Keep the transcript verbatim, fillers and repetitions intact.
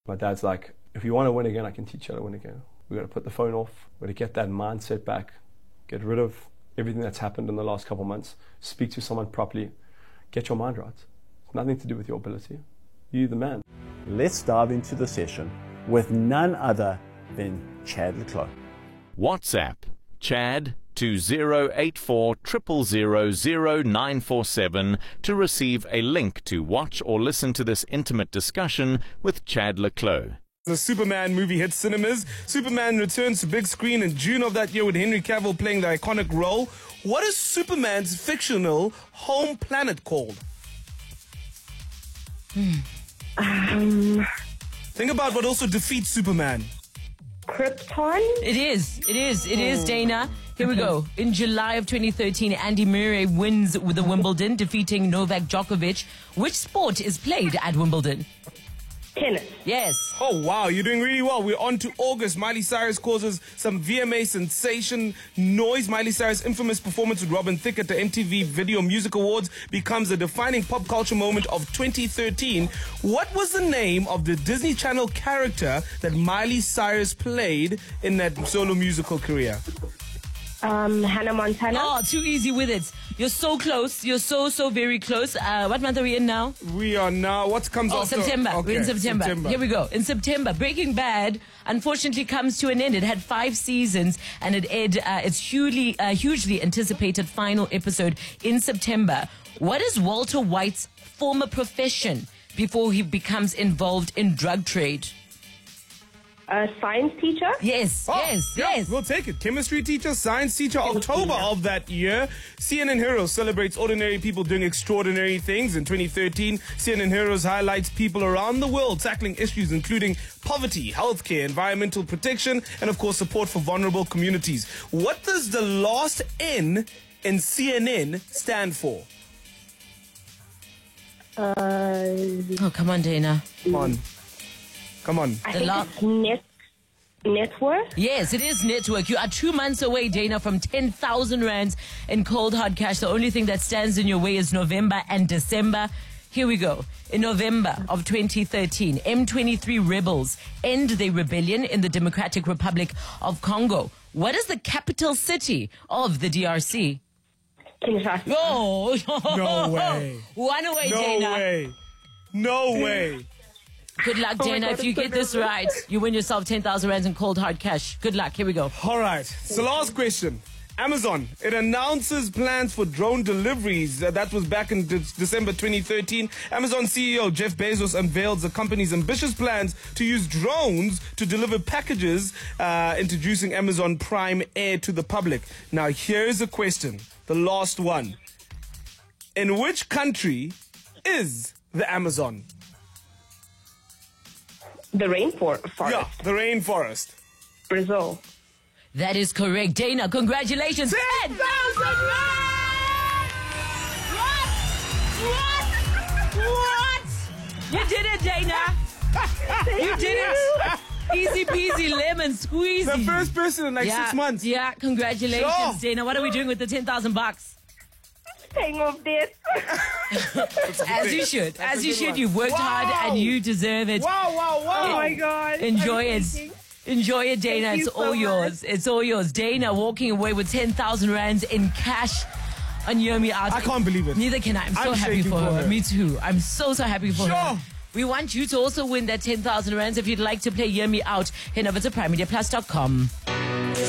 My dad's like, if you want to win again, I can teach you how to win again. We've got to put the phone off. We've got to get that mindset back. Get rid of everything that's happened in the last couple of months. Speak to someone properly. Get your mind right. It's nothing to do with your ability. You're the man. Let's dive into the session with none other than Chad le Clos. WhatsApp Chad to zero eight four zero zero zero zero nine four seven to receive a link to watch or listen to this intimate discussion with Chad le Clos. The Superman movie hits cinemas. Superman returns to big screen in June of that year with Henry Cavill playing the iconic role. What is Superman's fictional home planet called? Hmm. Um, Think about what also defeats Superman. Krypton? It is. It is. It is, Dana. Here we go. In July of twenty thirteen, Andy Murray wins with the Wimbledon, defeating Novak Djokovic. Which sport is played at Wimbledon? Tennis. Yes. Oh, wow. You're doing really well. We're on to August. Miley Cyrus causes some V M A sensation noise. Miley Cyrus' infamous performance with Robin Thicke at the M T V Video Music Awards becomes a defining pop culture moment of twenty thirteen. What was the name of the Disney Channel character that Miley Cyrus played in that solo musical career? Um, Hannah Montana. Oh, too easy with it. You're so close. You're so, so very close. Uh, what month are we in now? We are now, what comes Oh, after? September. Okay, We're in September. September. Here we go. In September, Breaking Bad unfortunately comes to an end. It had five seasons and it aired uh, its hugely, uh, hugely anticipated final episode in September. What is Walter White's former profession before he becomes involved in drug trade? A science teacher? Yes, Oh, yes, yeah, yes. We'll take it. Chemistry teacher, science teacher, October of that year. C N N Heroes celebrates ordinary people doing extraordinary things. In twenty thirteen, C N N Heroes highlights people around the world tackling issues including poverty, healthcare, environmental protection, and of course support for vulnerable communities. What does the last N in C N N stand for? Uh, Oh, come on, Dana. Come on. Come on. I The think la- it's net, network. Yes, it is network. You are two months away, Dana, from ten thousand rands in cold hard cash. The only thing that stands in your way is November and December. Here we go. In November of twenty thirteen, M twenty-three rebels end their rebellion in the Democratic Republic of Congo. What is the capital city of the D R C? Kinshasa. Oh, No way. One away, No Dana. way. No way. Good luck, Oh my Dana. God, if you I'm so get this nervous. right, you win yourself ten thousand rands in cold hard cash. Good luck. Here we go. All right. So last question. Amazon, it announces plans for drone deliveries. Uh, that was back in de- December twenty thirteen. Amazon C E O Jeff Bezos unveils the company's ambitious plans to use drones to deliver packages, uh, introducing Amazon Prime Air to the public. Now, here's a question. The last one. In which country is the Amazon? The rainforest. Yeah, the rainforest. Brazil. That is correct. Dana, congratulations. ten thousand rands! What? What? What? You did it, Dana. You did it. Easy peasy lemon squeezy. The first person in like yeah, six months. Yeah, congratulations, Sure. Dana. What are we doing with the ten thousand bucks? Hang of this. As you should. That's As a you good should. one. You've worked Wow. hard and you deserve it. Wow, wow, wow. Oh my God. Enjoy I'm it. thinking. Enjoy it, Dana. Thank It's you so all much. yours. It's all yours. Dana walking away with ten thousand rands in cash on Hear Me Out. I can't believe it. Neither can I. I'm so I'm happy shaking for for her. her. Me too. I'm so, so happy for Sure. her. We want you to also win that ten thousand rands. If you'd like to play Hear Me Out, head over to prime media plus dot com.